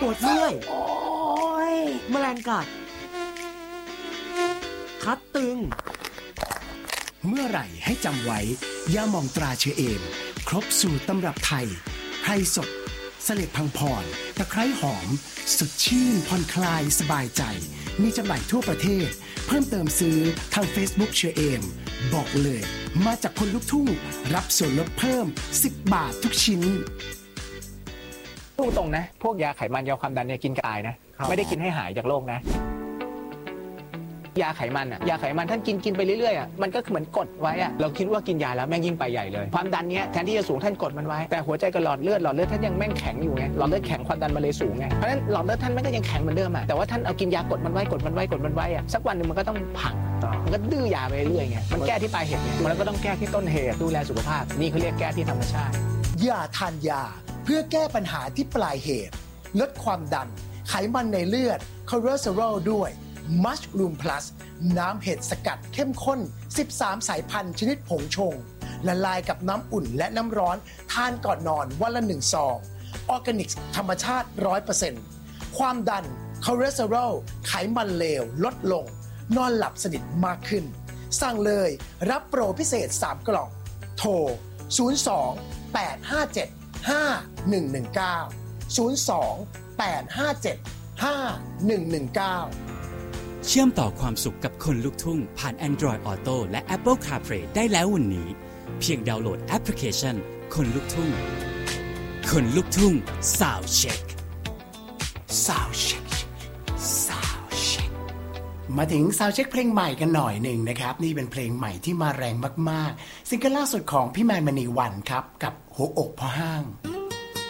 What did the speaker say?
ปวดเมื่อยโอ้ยแมลงกัดคัดตึงเมื่อไหร่ให้จำไว้ยาหม่องตราเชอเอมครบสูตรตำรับไทยไพรสดเสล็ดพังพรตะไคร้หอมสดชื่นผ่อนคลายสบายใจมีจำหน่ายทั่วประเทศเพิ่มเติมซื้อทาง Facebook เชอเอมบอกเลยมาจากคนลุกทุ่งรับส่วนลดเพิ่ม10 บาททุกชิ้นพูดตรงนะพวกยาไขมันยาความดันเนี่ยกินกายนะไม่ได้กินให้หายจากโรคนะยาไขมันยาไขมันท่านกินไปเรื่อยๆมันก็เหมือนกดไว้เราคิดว่ากินยาแล้วแม่งยิ่งไปใหญ่เลยความดันเนี้ยแทนที่จะสูงท่านกดมันไว้แต่หัวใจกับหลอดเลือดท่านยังแม่งแข็งอยู่ไงหลอดเลือดแข็งความดันมันเลยสูงไงเพราะฉะนั้นหลอดเลือดท่านมันก็ยังแข็งเหมือนเดิมแต่ว่าท่านเอากินยากดมันไว้สักวันนึงมันก็ต้องพังมันก็ดื้อยาไปเรื่อยไงมันแก้ที่ปลายเหตุไงมันก็ต้องแก้ที่ต้นเหตุดูแลสุขภาพนี่เขาเรียกแก้ที่ธรรมชาติอย่าทานยาเพื่อแก้ปัญหาที่ปลายเหตุลดความดันไขมันในเลือดคอเลสเตอรอลด้วยมัชรูมพลัสน้ำเห็ดสกัดเข้มข้น13สายพันธุ์ชนิดผงชงละลายกับน้ำอุ่นและน้ำร้อนทานก่อนนอนวันละ1 ซองออร์แกนิกธรรมชาติ 100% ความดันคอเลสเตอรอลไขมันเลวลดลงนอนหลับสนิทมากขึ้นสั่งเลยรับโปรพิเศษ3 กล่องโทร02 857 5119 02 857 5119 เชื่อมต่อความสุขกับคนลุกทุ่งผ่าน Android Auto และ Apple CarPlay ได้แล้ววันนี้เพียงดาวน์โหลดแอปพลิเคชันคนลุกทุ่งคนลุกทุ่ง Sound Check Sound Check Sound Check มาถึง Sound Check เพลงใหม่กันหน่อยหนึ่งนะครับนี่เป็นเพลงใหม่ที่มาแรงมากๆซิงเกิลล่าสุดของพี่แมนมณีวันครับกับหัวอกพ่อห้าง